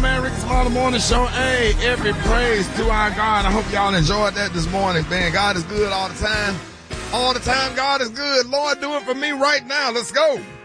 man. Ricky Smiley Morning Show. Hey, every praise to our God. I hope y'all enjoyed that this morning, man. God is good all the time. All the time, God is good. Lord, do it for me right now. Let's go.